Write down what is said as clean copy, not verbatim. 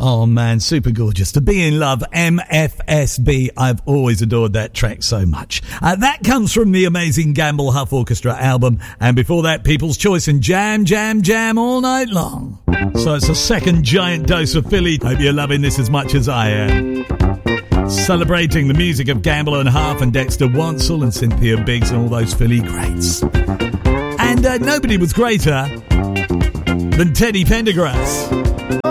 Oh man, super gorgeous. To Be in Love, MFSB. I've always adored that track so much. That comes from the amazing Gamble Huff Orchestra album. And before that, People's Choice and Jam, Jam, Jam all night long. So it's a second giant dose of Philly. Hope you're loving this as much as I am. Celebrating the music of Gamble and Huff and Dexter Wansel and Cynthia Biggs and all those Philly greats. And nobody was greater than Teddy Pendergrass.